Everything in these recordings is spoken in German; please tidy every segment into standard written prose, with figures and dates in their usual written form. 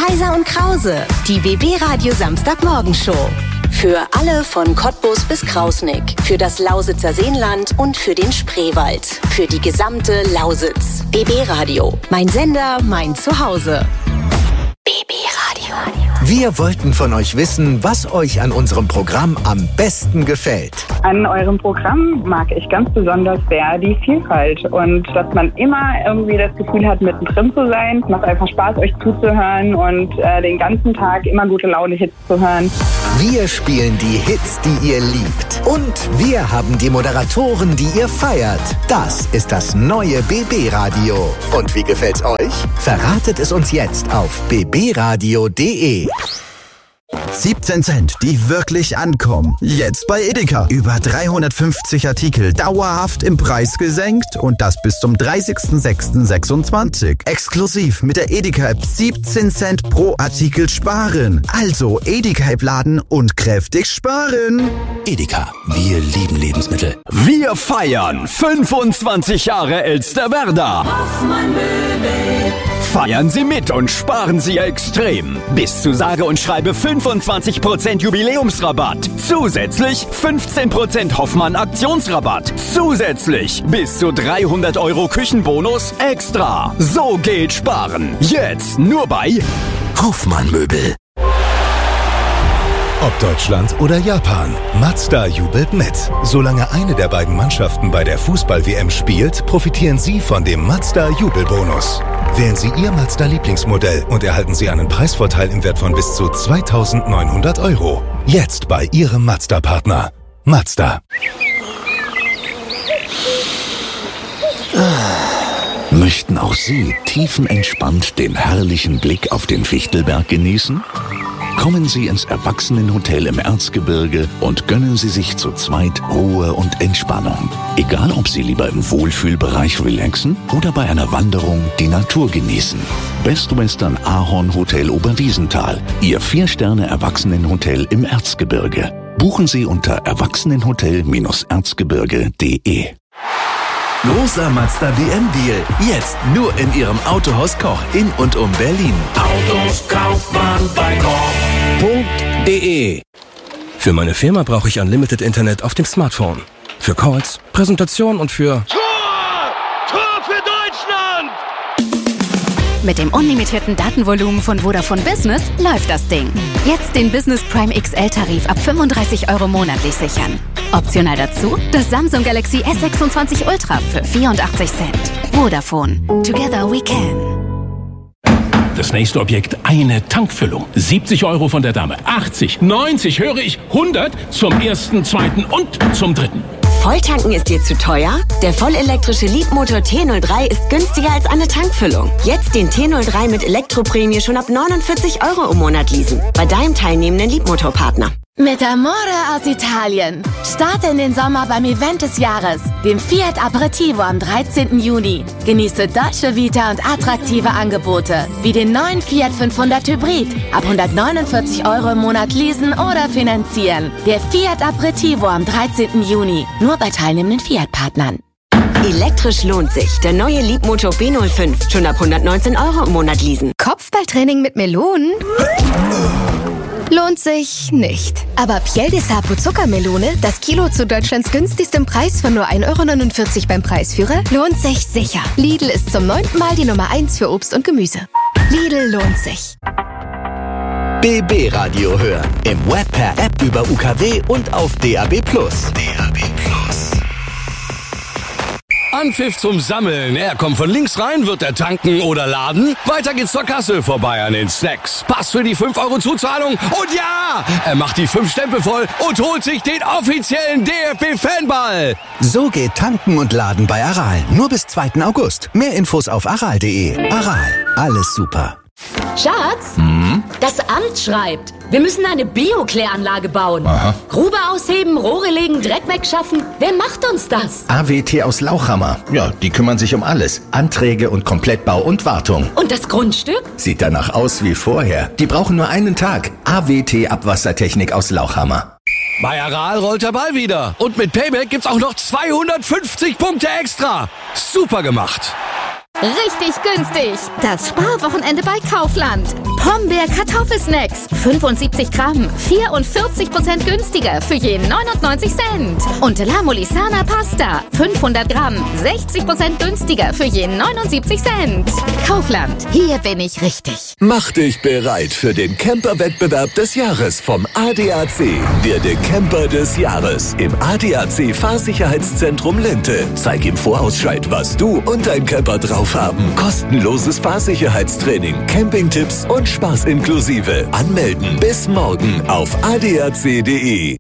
Kaiser und Krause, die BB Radio Samstagmorgenshow. Für alle von Cottbus bis Krausnick, für das Lausitzer Seenland und für den Spreewald, für die gesamte Lausitz. BB Radio, mein Sender, mein Zuhause. BB Radio. Wir wollten von euch wissen, was euch an unserem Programm am besten gefällt. An eurem Programm mag ich ganz besonders sehr die Vielfalt und dass man immer irgendwie das Gefühl hat, mittendrin zu sein. Es macht einfach Spaß, euch zuzuhören und den ganzen Tag immer gute Laune-Hits zu hören. Wir spielen die Hits, die ihr liebt. Und wir haben die Moderatoren, die ihr feiert. Das ist das neue BB-Radio. Und wie gefällt's euch? Verratet es uns jetzt auf bbradio.de. 17 Cent, die wirklich ankommen. Jetzt bei Edeka. Über 350 Artikel dauerhaft im Preis gesenkt und das bis zum 30.06.26. Exklusiv mit der Edeka-App 17 Cent pro Artikel sparen. Also Edeka-App laden und kräftig sparen. Edeka, wir lieben Lebensmittel. Wir feiern 25 Jahre Elsterwerda. Feiern Sie mit und sparen Sie extrem. Bis zu sage und schreibe 25% Jubiläumsrabatt. Zusätzlich 15% Hoffmann Aktionsrabatt. Zusätzlich bis zu 300 € Küchenbonus extra. So geht sparen. Jetzt nur bei Hoffmann Möbel. Ob Deutschland oder Japan, Mazda jubelt mit. Solange eine der beiden Mannschaften bei der Fußball-WM spielt, profitieren Sie von dem Mazda-Jubelbonus. Wählen Sie Ihr Mazda-Lieblingsmodell und erhalten Sie einen Preisvorteil im Wert von bis zu 2.900 €. Jetzt bei Ihrem Mazda-Partner. Mazda. Möchten auch Sie tiefenentspannt den herrlichen Blick auf den Fichtelberg genießen? Kommen Sie ins Erwachsenenhotel im Erzgebirge und gönnen Sie sich zu zweit Ruhe und Entspannung. Egal, ob Sie lieber im Wohlfühlbereich relaxen oder bei einer Wanderung die Natur genießen. Best Western Ahorn Hotel Oberwiesenthal, Ihr 4-Sterne-Erwachsenenhotel im Erzgebirge. Buchen Sie unter erwachsenenhotel-erzgebirge.de. Großer Mazda WM-Deal. Jetzt nur in Ihrem Autohaus Koch in und um Berlin. Autos kauft man bei Koch.de. Für meine Firma brauche ich Unlimited Internet auf dem Smartphone. Für Calls, Präsentation und für... Tor! Tor für Deutschland! Mit dem unlimitierten Datenvolumen von Vodafone Business läuft das Ding. Jetzt den Business Prime XL-Tarif ab 35 € monatlich sichern. Optional dazu das Samsung Galaxy S26 Ultra für 84 Cent. Vodafone. Together we can. Das nächste Objekt, eine Tankfüllung. 70 € von der Dame. 80, 90, höre ich, 100 zum ersten, zweiten und zum dritten. Volltanken ist dir zu teuer? Der vollelektrische Leapmotor T03 ist günstiger als eine Tankfüllung. Jetzt den T03 mit Elektroprämie schon ab 49 € im Monat leasen. Bei deinem teilnehmenden Leapmotor-Partner. Mit Amore aus Italien. Starte in den Sommer beim Event des Jahres, dem Fiat Aperitivo am 13. Juni. Genieße Dolce Vita und attraktive Angebote, wie den neuen Fiat 500 Hybrid. Ab 149 € im Monat leasen oder finanzieren. Der Fiat Aperitivo am 13. Juni. Nur bei teilnehmenden Fiat-Partnern. Elektrisch lohnt sich. Der neue Leapmotor B05. Schon ab 119 € im Monat leasen. Kopfballtraining mit Melonen? Lohnt sich nicht. Aber Piel de Sapo Zuckermelone, das Kilo zu Deutschlands günstigstem Preis von nur 1,49 € beim Preisführer, lohnt sich sicher. Lidl ist zum 9. Mal die Nummer 1 für Obst und Gemüse. Lidl lohnt sich. BB Radio hören. Im Web, per App, über UKW und auf DAB+. DAB+. Anpfiff zum Sammeln. Er kommt von links rein, wird er tanken oder laden. Weiter geht's zur Kasse, vorbei an den Snacks. Pass für die 5 € Zuzahlung. Und ja, er macht die 5 Stempel voll und holt sich den offiziellen DFB-Fanball. So geht tanken und laden bei Aral. Nur bis 2. August. Mehr Infos auf aral.de. Aral, alles super. Schatz, das Amt schreibt, wir müssen eine Bio-Kläranlage bauen. Aha. Grube ausheben, Rohre legen, Dreck wegschaffen. Wer macht uns das? AWT aus Lauchhammer. Ja, die kümmern sich um alles. Anträge und Komplettbau und Wartung. Und das Grundstück? Sieht danach aus wie vorher. Die brauchen nur einen Tag. AWT Abwassertechnik aus Lauchhammer. Bei Aral rollt der Ball wieder. Und mit Payback gibt's auch noch 250 Punkte extra. Super gemacht. Richtig günstig. Das Sparwochenende bei Kaufland. Pombeer-Kartoffelsnacks. 75 Gramm, 44% günstiger für je 99 Cent. Und La Molisana Pasta. 500 Gramm, 60% günstiger für je 79 Cent. Kaufland, hier bin ich richtig. Mach dich bereit für den Camper-Wettbewerb des Jahres vom ADAC. Werde Camper des Jahres im ADAC Fahrsicherheitszentrum Lente. Zeig im Vorausscheid, was du und dein Camper drauf haben. Kostenloses Fahrsicherheitstraining, Campingtipps und Spaß inklusive. Anmelden bis morgen auf adac.de.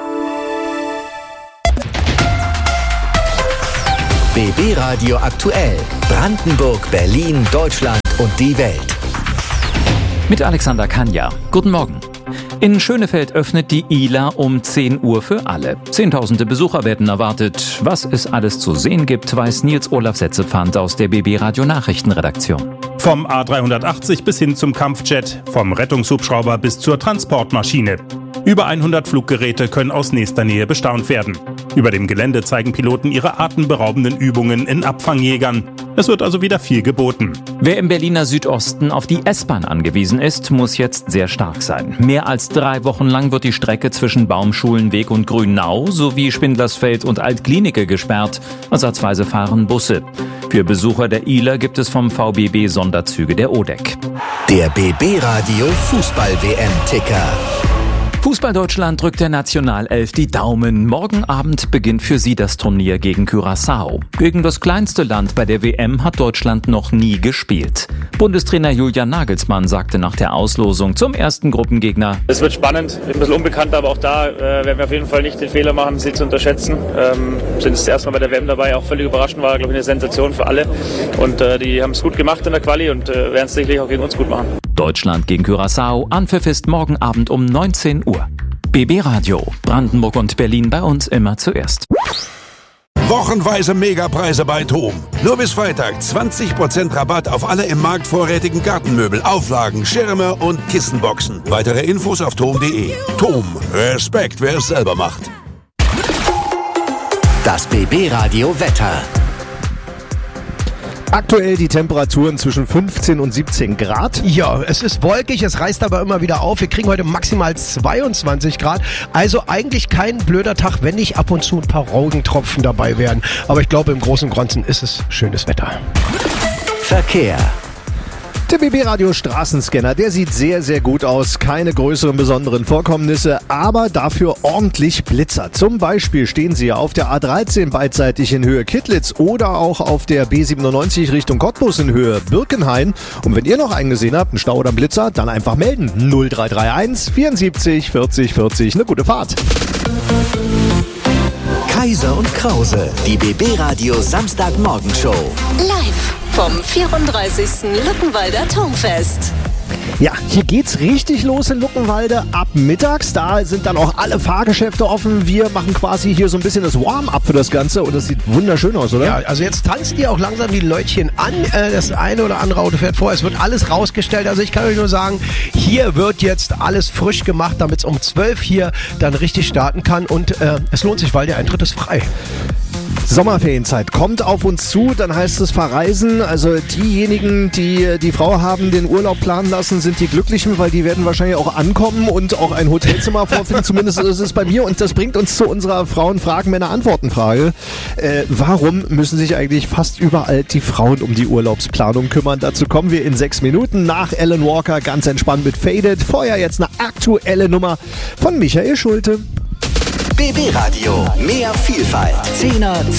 BB Radio aktuell. Brandenburg, Berlin, Deutschland und die Welt. Mit Alexander Kanja. Guten Morgen. In Schönefeld öffnet die ILA um 10 Uhr für alle. Zehntausende Besucher werden erwartet. Was es alles zu sehen gibt, weiß Nils Olaf Setzepfand aus der BB Radio Nachrichtenredaktion. Vom A380 bis hin zum Kampfjet, vom Rettungshubschrauber bis zur Transportmaschine. Über 100 Fluggeräte können aus nächster Nähe bestaunt werden. Über dem Gelände zeigen Piloten ihre atemberaubenden Übungen in Abfangjägern. Es wird also wieder viel geboten. Wer im Berliner Südosten auf die S-Bahn angewiesen ist, muss jetzt sehr stark sein. Mehr als 3 Wochen lang wird die Strecke zwischen Baumschulenweg und Grünau sowie Spindlersfeld und Altklinike gesperrt. Ersatzweise fahren Busse. Für Besucher der ILA gibt es vom VBB Sonderzüge der ODEC. Der BB Radio Fußball-WM-Ticker. Fußball-Deutschland drückt der Nationalelf die Daumen. Morgen Abend beginnt für sie das Turnier gegen Curaçao. Gegen das kleinste Land bei der WM hat Deutschland noch nie gespielt. Bundestrainer Julian Nagelsmann sagte nach der Auslosung zum ersten Gruppengegner: Es wird spannend, ein bisschen unbekannt, aber auch da werden wir auf jeden Fall nicht den Fehler machen, sie zu unterschätzen. Sind das erste Mal bei der WM dabei, auch völlig überraschend, war, glaube ich, eine Sensation für alle. Und die haben es gut gemacht in der Quali und werden es sicherlich auch gegen uns gut machen. Deutschland gegen Curaçao. Anpfiff ist morgen Abend um 19 Uhr. BB Radio, Brandenburg und Berlin, bei uns immer zuerst. Wochenweise Megapreise bei TOM. Nur bis Freitag 20% Rabatt auf alle im Markt vorrätigen Gartenmöbel, Auflagen, Schirme und Kissenboxen. Weitere Infos auf tom.de. TOM, Respekt, wer es selber macht. Das BB Radio Wetter. Aktuell die Temperaturen zwischen 15 und 17 Grad. Ja, es ist wolkig, es reißt aber immer wieder auf. Wir kriegen heute maximal 22 Grad. Also eigentlich kein blöder Tag, wenn nicht ab und zu ein paar Regentropfen dabei wären. Aber ich glaube, im Großen und Ganzen ist es schönes Wetter. Verkehr. Der BB-Radio Straßenscanner, der sieht sehr, sehr gut aus. Keine größeren besonderen Vorkommnisse, aber dafür ordentlich Blitzer. Zum Beispiel stehen sie auf der A13 beidseitig in Höhe Kittlitz oder auch auf der B97 Richtung Cottbus in Höhe Birkenhain. Und wenn ihr noch einen gesehen habt, einen Stau oder einen Blitzer, dann einfach melden. 0331 74 40 40. Eine gute Fahrt. Kaiser und Krause, die BB Radio Samstagmorgenshow. Live vom 34. Luckenwalder Turmfest. Ja, hier geht's richtig los in Luckenwalde ab mittags. Da sind dann auch alle Fahrgeschäfte offen. Wir machen quasi hier so ein bisschen das Warm-up für das Ganze und das sieht wunderschön aus, oder? Ja, also jetzt tanzen die auch langsam die Leutchen an. Das eine oder andere Auto fährt vor. Es wird alles rausgestellt. Also ich kann euch nur sagen, hier wird jetzt alles frisch gemacht, damit es um 12 hier dann richtig starten kann. Und es lohnt sich, weil der Eintritt ist frei. Sommerferienzeit kommt auf uns zu, dann heißt es verreisen. Also diejenigen, die die Frau haben den Urlaub planen lassen, sind die Glücklichen, weil die werden wahrscheinlich auch ankommen und auch ein Hotelzimmer vorfinden. Zumindest ist es bei mir. Und das bringt uns zu unserer Frauen-Fragen-Männer-Antworten-Frage. Warum müssen sich eigentlich fast überall die Frauen um die Urlaubsplanung kümmern? Dazu kommen wir in 6 Minuten nach Alan Walker, ganz entspannt mit Faded. Vorher jetzt eine aktuelle Nummer von Michael Schulte. BB Radio, mehr Vielfalt. 10er